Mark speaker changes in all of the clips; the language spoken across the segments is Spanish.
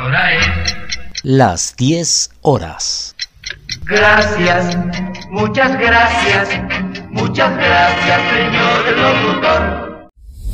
Speaker 1: hora es
Speaker 2: las 10 horas.
Speaker 1: Gracias, muchas gracias, señor locutor.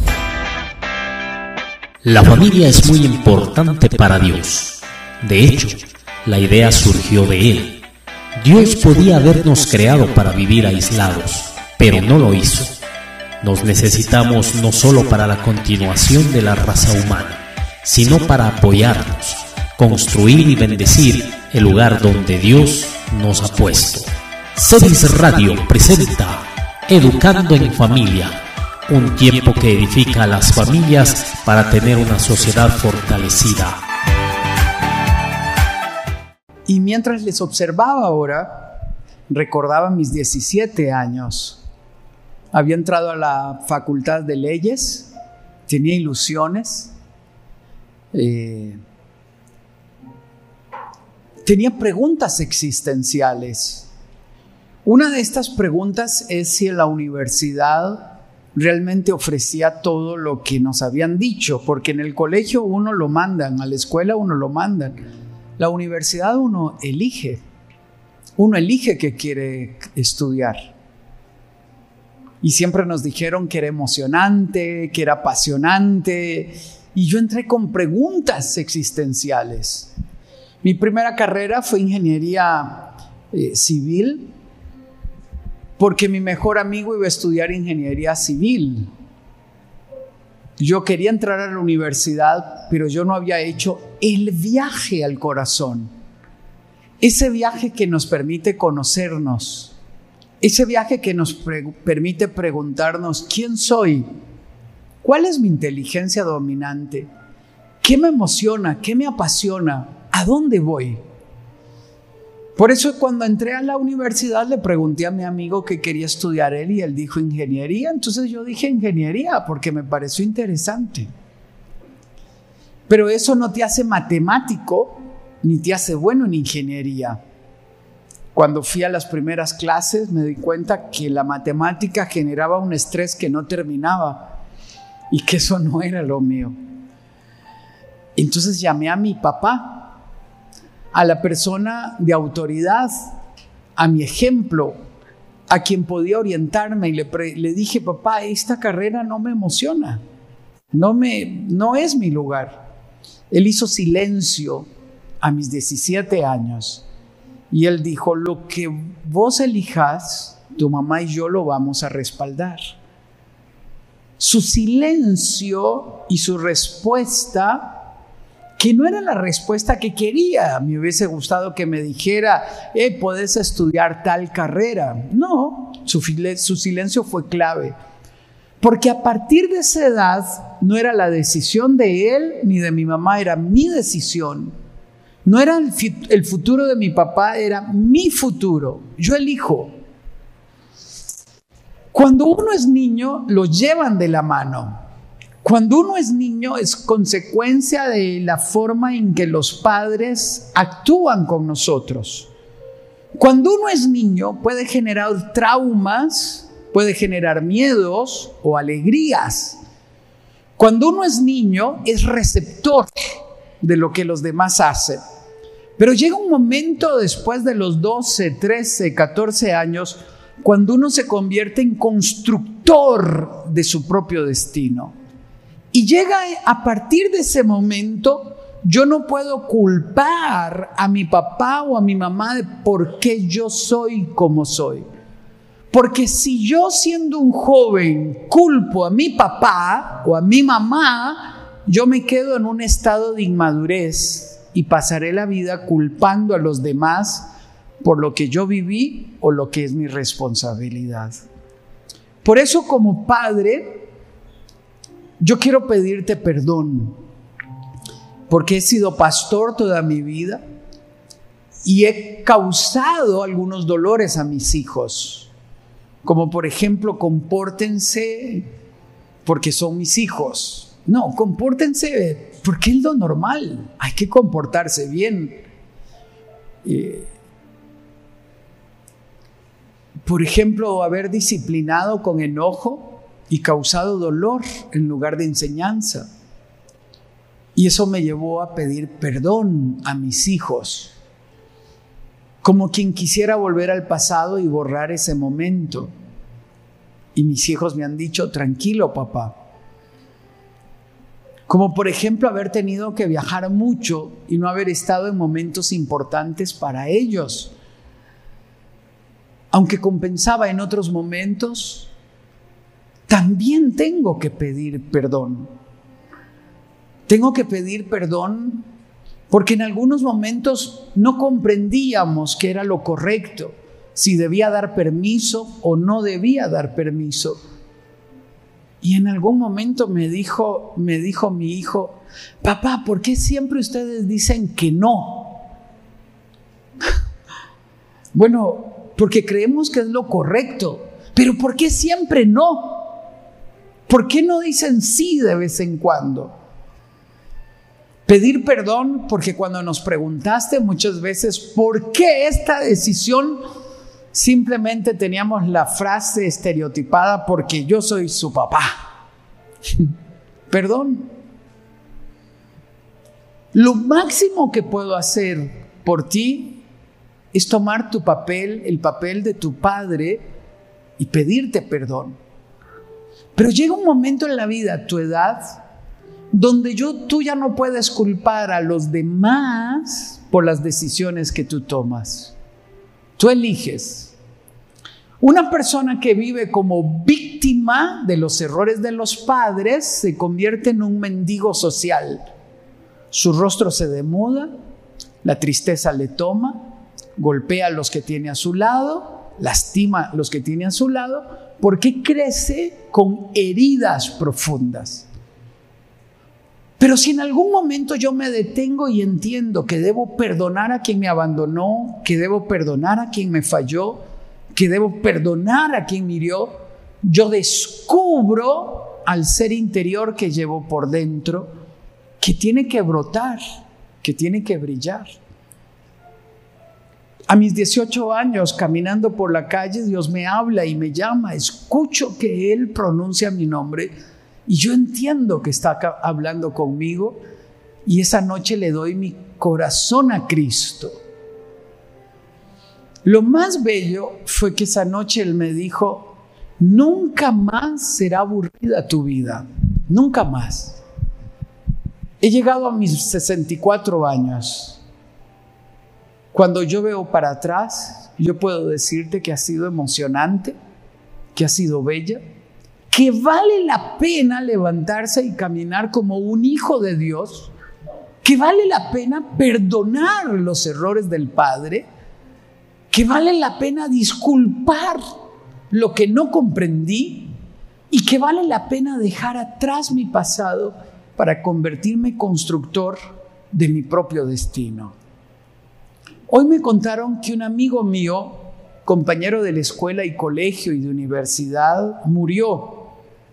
Speaker 3: La familia es muy importante para Dios. De hecho, la idea surgió de Él. Dios podía habernos creado para vivir aislados, pero no lo hizo. Nos necesitamos no solo para la continuación de la raza humana, sino para apoyarnos, construir y bendecir el lugar donde Dios nos ha puesto. Celis Radio presenta Educando en Familia, un tiempo que edifica a las familias para tener una sociedad fortalecida.
Speaker 4: Y mientras les observaba ahora, recordaba mis 17 años. Había entrado a la Facultad de Leyes, tenía ilusiones, tenía preguntas existenciales. Una de estas preguntas es si en la universidad realmente ofrecía todo lo que nos habían dicho, porque en el colegio uno lo mandan, a la escuela uno lo mandan, la universidad uno elige qué quiere estudiar. Y siempre nos dijeron que era emocionante, que era apasionante, y yo entré con preguntas existenciales. Mi primera carrera fue ingeniería civil, porque mi mejor amigo iba a estudiar ingeniería civil. Yo quería entrar a la universidad, pero yo no había hecho el viaje al corazón. Ese viaje que nos permite conocernos. Ese viaje que nos permite preguntarnos, ¿quién soy? ¿Cuál es mi inteligencia dominante? ¿Qué me emociona? ¿Qué me apasiona? ¿A dónde voy? Por eso cuando entré a la universidad le pregunté a mi amigo qué quería estudiar él y él dijo ingeniería. Entonces yo dije ingeniería porque me pareció interesante. Pero eso no te hace matemático ni te hace bueno en ingeniería. Cuando fui a las primeras clases me di cuenta que la matemática generaba un estrés que no terminaba y que eso no era lo mío. Entonces llamé a mi papá, a la persona de autoridad, a mi ejemplo, a quien podía orientarme y le dije, papá, esta carrera no me emociona, no es mi lugar. Él hizo silencio a mis 17 años. Y él dijo, lo que vos elijas, tu mamá y yo lo vamos a respaldar. Su silencio y su respuesta, que no era la respuesta que quería. Me hubiese gustado que me dijera, podés estudiar tal carrera. No, su silencio fue clave. Porque a partir de esa edad, no era la decisión de él ni de mi mamá, era mi decisión. No era el futuro de mi papá, era mi futuro. Yo elijo. Cuando uno es niño, lo llevan de la mano. Cuando uno es niño, es consecuencia de la forma en que los padres actúan con nosotros. Cuando uno es niño, puede generar traumas, puede generar miedos o alegrías. Cuando uno es niño, es receptor de lo que los demás hacen. Pero llega un momento después de los 12, 13, 14 años cuando uno se convierte en constructor de su propio destino. Y llega a partir de ese momento, yo no puedo culpar a mi papá o a mi mamá de por qué yo soy como soy. Porque si yo siendo un joven culpo a mi papá o a mi mamá, yo me quedo en un estado de inmadurez y pasaré la vida culpando a los demás por lo que yo viví o lo que es mi responsabilidad. Por eso, como padre, yo quiero pedirte perdón, porque he sido pastor toda mi vida y he causado algunos dolores a mis hijos, como por ejemplo, compórtense porque son mis hijos. No, compórtense porque es lo normal. Hay que comportarse bien. Por ejemplo, haber disciplinado con enojo y causado dolor en lugar de enseñanza. Y eso me llevó a pedir perdón a mis hijos, como quien quisiera volver al pasado y borrar ese momento. Y mis hijos me han dicho, tranquilo, papá. Como por ejemplo haber tenido que viajar mucho y no haber estado en momentos importantes para ellos. Aunque compensaba en otros momentos, también tengo que pedir perdón. Tengo que pedir perdón porque en algunos momentos no comprendíamos qué era lo correcto, si debía dar permiso o no debía dar permiso. Y en algún momento me dijo mi hijo, papá, ¿por qué siempre ustedes dicen que no? Bueno, porque creemos que es lo correcto, pero ¿por qué siempre no? ¿Por qué no dicen sí de vez en cuando? Pedir perdón porque cuando nos preguntaste muchas veces ¿por qué esta decisión? Simplemente teníamos la frase estereotipada porque yo soy su papá. Perdón. Lo máximo que puedo hacer por ti es tomar tu papel, el papel de tu padre y pedirte perdón. Pero llega un momento en la vida, a tu edad, donde tú ya no puedes culpar a los demás por las decisiones que tú tomas. Tú eliges. Una persona que vive como víctima de los errores de los padres se convierte en un mendigo social. Su rostro se demuda, la tristeza le toma, golpea a los que tiene a su lado, lastima a los que tiene a su lado, porque crece con heridas profundas. Pero si en algún momento yo me detengo y entiendo que debo perdonar a quien me abandonó, que debo perdonar a quien me falló, que debo perdonar a quien me hirió, yo descubro al ser interior que llevo por dentro, que tiene que brotar, que tiene que brillar. A mis 18 años, caminando por la calle, Dios me habla y me llama, escucho que Él pronuncia mi nombre, y yo entiendo que está hablando conmigo, y esa noche le doy mi corazón a Cristo. Lo más bello fue que esa noche Él me dijo, nunca más será aburrida tu vida, nunca más. He llegado a mis 64 años. Cuando yo veo para atrás, yo puedo decirte que ha sido emocionante, que ha sido bella, que vale la pena levantarse y caminar como un hijo de Dios, que vale la pena perdonar los errores del Padre, que vale la pena disculpar lo que no comprendí y que vale la pena dejar atrás mi pasado para convertirme constructor de mi propio destino. Hoy me contaron que un amigo mío, compañero de la escuela y colegio y de universidad, murió.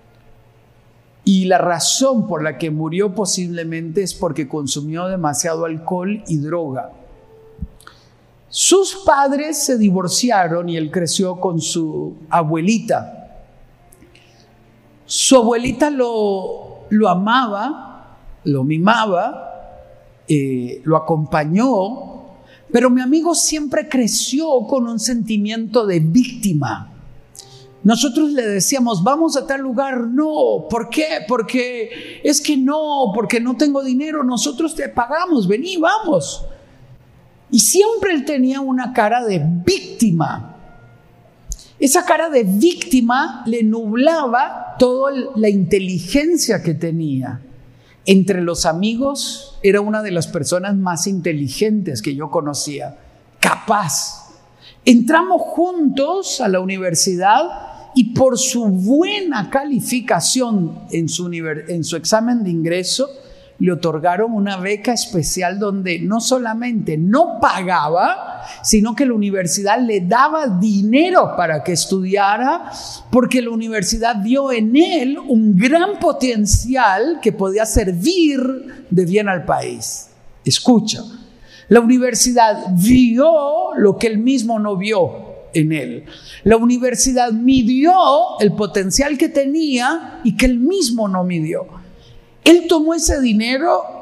Speaker 4: Y la razón por la que murió posiblemente es porque consumió demasiado alcohol y droga. Sus padres se divorciaron y él creció con su abuelita. Su abuelita lo amaba, lo mimaba, lo acompañó, pero mi amigo siempre creció con un sentimiento de víctima. Nosotros le decíamos, vamos a tal lugar, no, ¿por qué? Porque es que no, porque no tengo dinero, nosotros te pagamos, vení, vamos. Y siempre él tenía una cara de víctima. Esa cara de víctima le nublaba toda la inteligencia que tenía. Entre los amigos era una de las personas más inteligentes que yo conocía, capaz. Entramos juntos a la universidad y por su buena calificación en su examen de ingreso, le otorgaron una beca especial donde no solamente no pagaba, sino que la universidad le daba dinero para que estudiara, porque la universidad vio en él un gran potencial que podía servir de bien al país. Escucha, la universidad vio lo que él mismo no vio en él. La universidad midió el potencial que tenía y que él mismo no midió. Él tomó ese dinero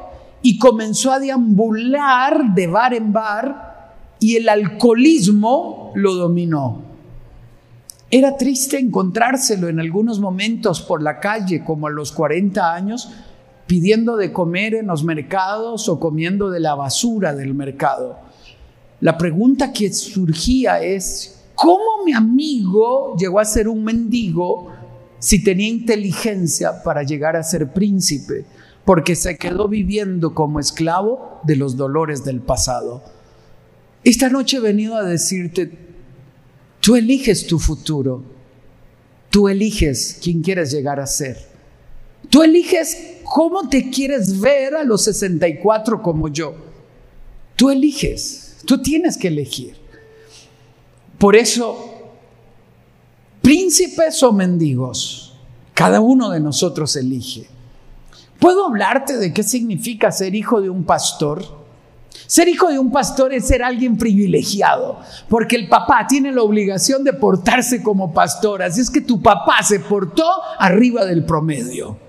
Speaker 4: y comenzó a deambular de bar en bar y el alcoholismo lo dominó. Era triste encontrárselo en algunos momentos por la calle, como a los 40 años, pidiendo de comer en los mercados o comiendo de la basura del mercado. La pregunta que surgía es: ¿cómo mi amigo llegó a ser un mendigo si tenía inteligencia para llegar a ser príncipe? Porque se quedó viviendo como esclavo de los dolores del pasado. Esta noche he venido a decirte: tú eliges tu futuro. Tú eliges quién quieres llegar a ser. Tú eliges cómo te quieres ver a los 64 como yo. Tú eliges. Tú tienes que elegir. Por eso, príncipes o mendigos, cada uno de nosotros elige. ¿Puedo hablarte de qué significa ser hijo de un pastor? Ser hijo de un pastor es ser alguien privilegiado, porque el papá tiene la obligación de portarse como pastor. Así es que tu papá se portó arriba del promedio.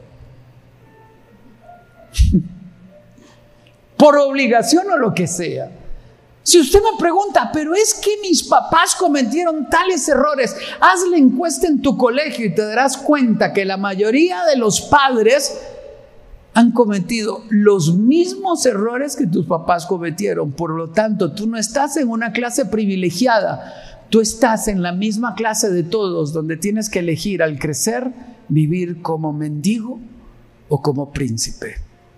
Speaker 4: Por obligación o lo que sea. Si usted me pregunta, pero es que mis papás cometieron tales errores, haz la encuesta en tu colegio y te darás cuenta que la mayoría de los padres han cometido los mismos errores que tus papás cometieron. Por lo tanto, tú no estás en una clase privilegiada, tú estás en la misma clase de todos, donde tienes que elegir al crecer, vivir como mendigo o como príncipe.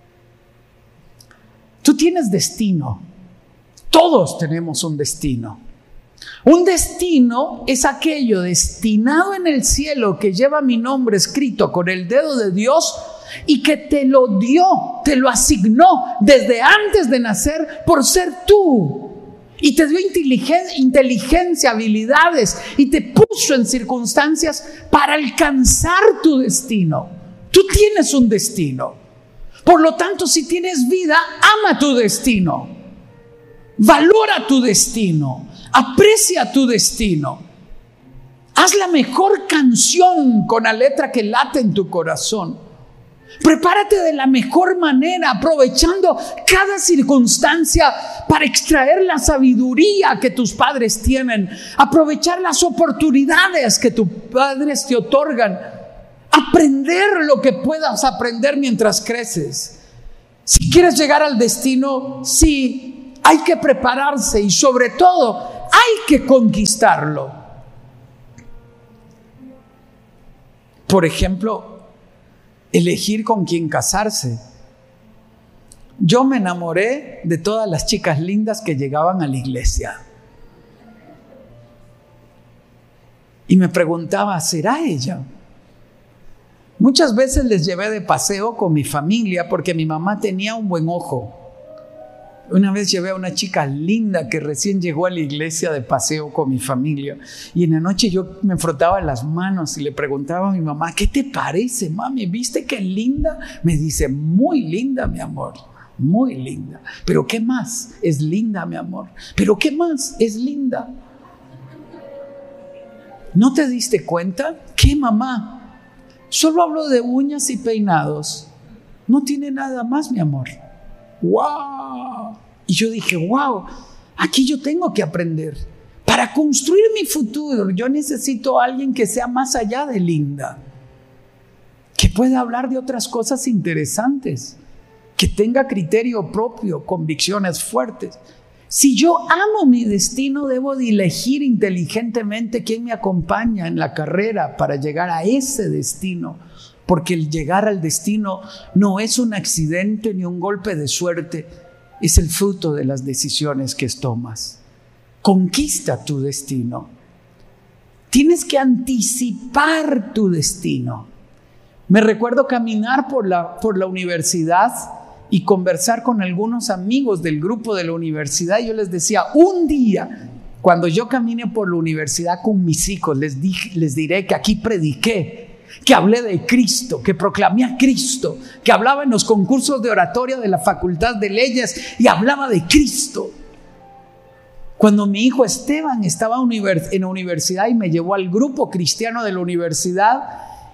Speaker 4: Tú tienes destino. Todos tenemos un destino. Un destino es aquello destinado en el cielo que lleva mi nombre escrito con el dedo de Dios y que te lo dio, te lo asignó desde antes de nacer por ser tú. Y te dio inteligencia, habilidades y te puso en circunstancias para alcanzar tu destino. Tú tienes un destino. Por lo tanto, si tienes vida, ama tu destino. Valora tu destino, aprecia tu destino. Haz la mejor canción con la letra que late en tu corazón. Prepárate de la mejor manera, aprovechando cada circunstancia para extraer la sabiduría que tus padres tienen, aprovechar las oportunidades que tus padres te otorgan, aprender lo que puedas aprender mientras creces. Si quieres llegar al destino, sí, hay que prepararse y sobre todo hay que conquistarlo. Por ejemplo, elegir con quién casarse. Yo me enamoré de todas las chicas lindas que llegaban a la iglesia. Y me preguntaba, ¿será ella? Muchas veces les llevé de paseo con mi familia porque mi mamá tenía un buen ojo. Una vez llevé a una chica linda que recién llegó a la iglesia de paseo con mi familia. Y en la noche yo me frotaba las manos y le preguntaba a mi mamá, ¿qué te parece, mami? ¿Viste qué linda? Me dice, muy linda, mi amor, muy linda. ¿Pero qué más? Es linda, mi amor. ¿Pero qué más? Es linda. ¿No te diste cuenta? ¿Qué, mamá? Solo hablo de uñas y peinados. No tiene nada más, mi amor. ¡Wow! Y yo dije, wow, aquí yo tengo que aprender. Para construir mi futuro, yo necesito a alguien que sea más allá de linda, que pueda hablar de otras cosas interesantes, que tenga criterio propio, convicciones fuertes. Si yo amo mi destino, debo de elegir inteligentemente quién me acompaña en la carrera para llegar a ese destino. Porque el llegar al destino no es un accidente ni un golpe de suerte, es el fruto de las decisiones que tomas. Conquista tu destino. Tienes que anticipar tu destino. Me recuerdo caminar por la universidad y conversar con algunos amigos del grupo de la universidad. Y yo les decía, un día, cuando yo camine por la universidad con mis hijos, les diré que aquí prediqué, que hablé de Cristo, que proclamé a Cristo, que hablaba en los concursos de oratoria de la Facultad de Leyes y hablaba de Cristo. Cuando mi hijo Esteban estaba en la universidad y me llevó al grupo cristiano de la universidad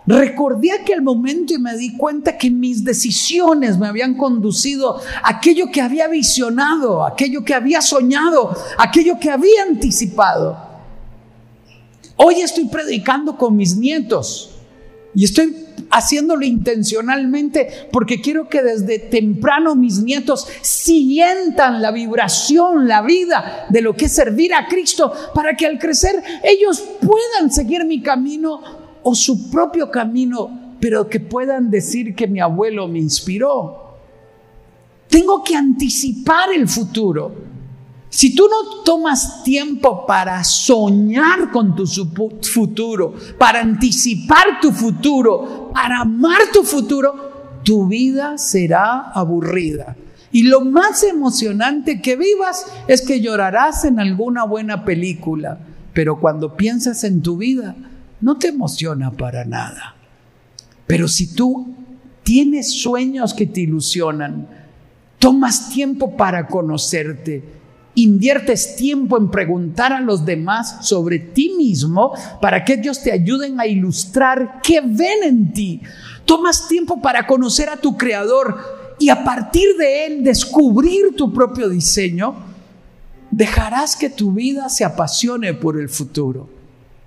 Speaker 4: Recordé aquel momento y me di cuenta que mis decisiones me habían conducido a aquello que había visionado, aquello que había soñado, aquello que había anticipado. Hoy estoy predicando con mis nietos y estoy haciéndolo intencionalmente porque quiero que desde temprano mis nietos sientan la vibración, la vida de lo que es servir a Cristo, para que al crecer ellos puedan seguir mi camino o su propio camino, pero que puedan decir que mi abuelo me inspiró. Tengo que anticipar el futuro. Si tú no tomas tiempo para soñar con tu futuro, para anticipar tu futuro, para amar tu futuro, tu vida será aburrida. Y lo más emocionante que vivas es que llorarás en alguna buena película, pero cuando piensas en tu vida, no te emociona para nada. Pero si tú tienes sueños que te ilusionan, tomas tiempo para conocerte, inviertes tiempo en preguntar a los demás sobre ti mismo para que ellos te ayuden a ilustrar qué ven en ti, tomas tiempo para conocer a tu Creador y a partir de él descubrir tu propio diseño, dejarás que tu vida se apasione por el futuro.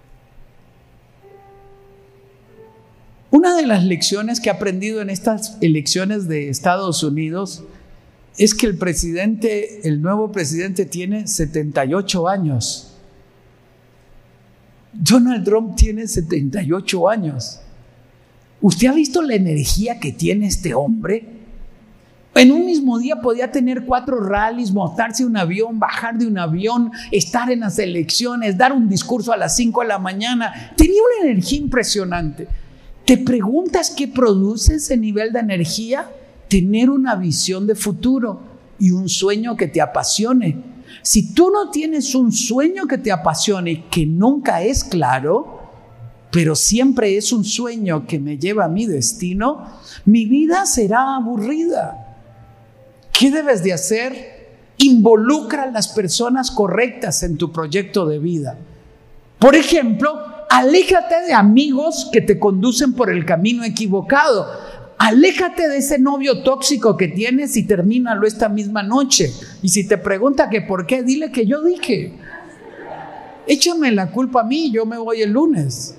Speaker 4: Una de las lecciones que he aprendido en estas elecciones de Estados Unidos es que el nuevo presidente tiene 78 años. Donald Trump tiene 78 años. ¿Usted ha visto la energía que tiene este hombre? En un mismo día podía tener 4 rallies, montarse un avión, bajar de un avión, estar en las elecciones, dar un discurso a las 5 de la mañana. Tenía una energía impresionante. ¿Te preguntas qué produce ese nivel de energía? Tener una visión de futuro y un sueño que te apasione. Si tú no tienes un sueño que te apasione, que nunca es claro, pero siempre es un sueño que me lleva a mi destino, mi vida será aburrida. ¿Qué debes de hacer? Involucra a las personas correctas en tu proyecto de vida. Por ejemplo, aléjate de amigos que te conducen por el camino equivocado. Aléjate de ese novio tóxico que tienes y termínalo esta misma noche. Y si te pregunta que por qué, dile que yo dije. Échame la culpa a mí, yo me voy el lunes.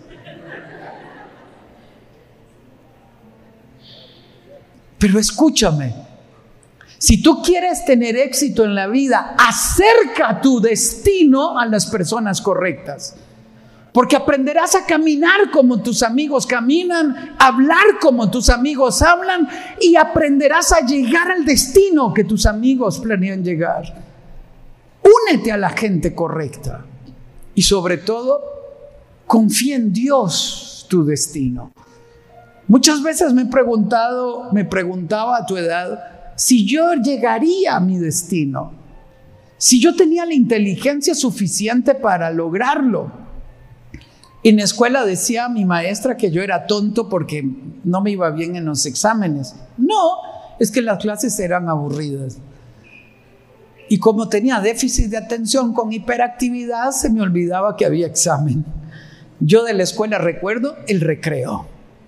Speaker 4: Pero escúchame, si tú quieres tener éxito en la vida, acerca tu destino a las personas correctas. Porque aprenderás a caminar como tus amigos caminan, a hablar como tus amigos hablan y aprenderás a llegar al destino que tus amigos planean llegar. Únete a la gente correcta y sobre todo, confía en Dios tu destino. Muchas veces me preguntaba a tu edad si yo llegaría a mi destino, si yo tenía la inteligencia suficiente para lograrlo. En la escuela decía mi maestra que yo era tonto porque no me iba bien en los exámenes. No, es que las clases eran aburridas. Y como tenía déficit de atención con hiperactividad, se me olvidaba que había examen. Yo de la escuela recuerdo el recreo.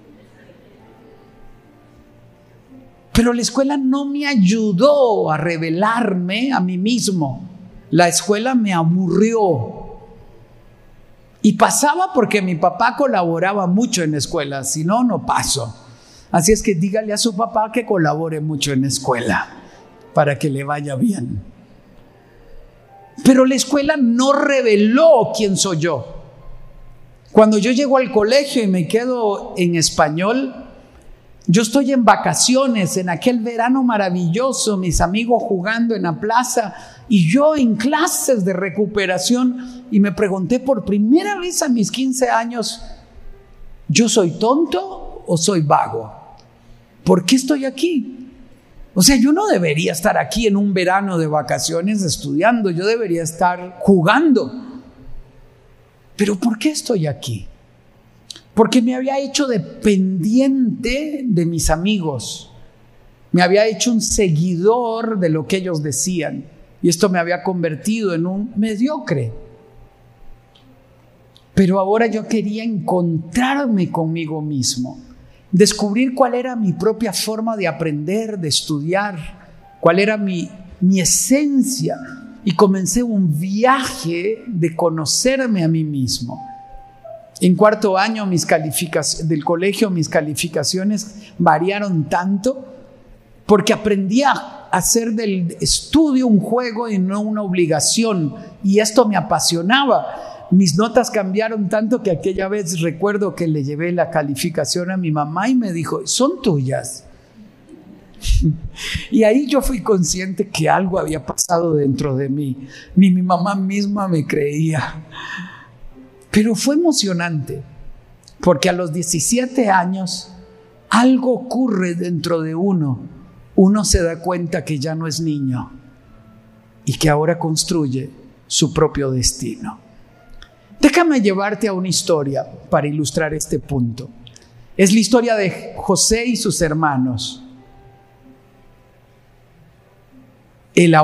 Speaker 4: Pero la escuela no me ayudó a revelarme a mí mismo. La escuela me aburrió. Y pasaba porque mi papá colaboraba mucho en la escuela, si no, no paso. Así es que dígale a su papá que colabore mucho en la escuela para que le vaya bien. Pero la escuela no reveló quién soy yo. Cuando yo llego al colegio y me quedo en español, yo estoy en vacaciones, en aquel verano maravilloso, mis amigos jugando en la plaza y yo en clases de recuperación, y me pregunté por primera vez a mis 15 años, ¿yo soy tonto o soy vago? ¿Por qué estoy aquí? O sea, yo no debería estar aquí en un verano de vacaciones estudiando, yo debería estar jugando. ¿Pero por qué estoy aquí? Porque me había hecho dependiente de mis amigos. Me había hecho un seguidor de lo que ellos decían. Y esto me había convertido en un mediocre. Pero ahora yo quería encontrarme conmigo mismo, descubrir cuál era mi propia forma de aprender, de estudiar, cuál era mi esencia. Y comencé un viaje de conocerme a mí mismo. En cuarto año del colegio, mis calificaciones variaron tanto porque aprendí a hacer del estudio un juego y no una obligación. Y esto me apasionaba. Mis notas cambiaron tanto que aquella vez recuerdo que le llevé la calificación a mi mamá y me dijo, son tuyas. Y ahí yo fui consciente que algo había pasado dentro de mí. Ni mi mamá misma me creía. Pero fue emocionante, porque a los 17 años algo ocurre dentro de uno. Uno se da cuenta que ya no es niño y que ahora construye su propio destino. Déjame llevarte a una historia para ilustrar este punto. Es la historia de José y sus hermanos. El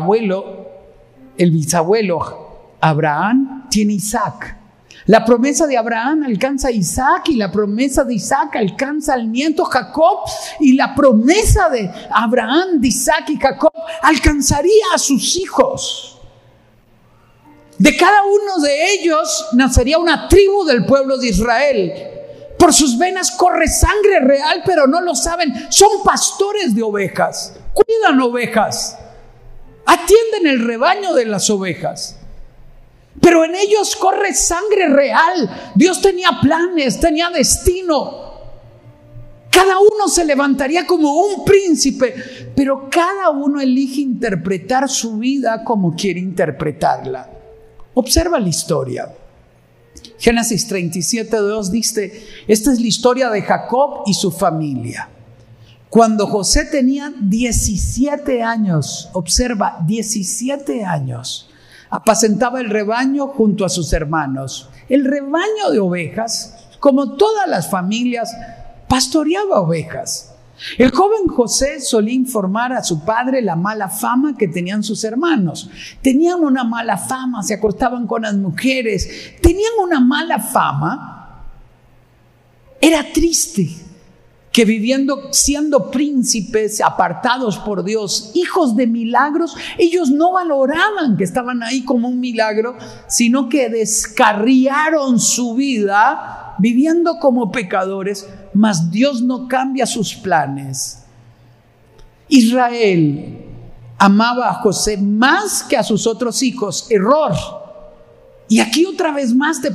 Speaker 4: bisabuelo Abraham tiene Isaac. La promesa de Abraham alcanza a Isaac y la promesa de Isaac alcanza al nieto Jacob y la promesa de Abraham, de Isaac y Jacob alcanzaría a sus hijos. De cada uno de ellos nacería una tribu del pueblo de Israel. Por sus venas corre sangre real, pero no lo saben. Son pastores de ovejas, cuidan ovejas, atienden el rebaño de las ovejas. Pero en ellos corre sangre real. Dios tenía planes, tenía destino. Cada uno se levantaría como un príncipe, pero cada uno elige interpretar su vida como quiere interpretarla. Observa la historia. Génesis 37:2 dice, esta es la historia de Jacob y su familia. Cuando José tenía 17 años, observa, 17 años, apacentaba el rebaño junto a sus hermanos. El rebaño de ovejas, como todas las familias, pastoreaba ovejas. El joven José solía informar a su padre la mala fama que tenían sus hermanos. Tenían una mala fama, se acostaban con las mujeres, tenían una mala fama. Era triste que siendo príncipes apartados por Dios, hijos de milagros, ellos no valoraban que estaban ahí como un milagro, sino que descarriaron su vida viviendo como pecadores, mas Dios no cambia sus planes. Israel amaba a José más que a sus otros hijos. Error. Y aquí otra vez más te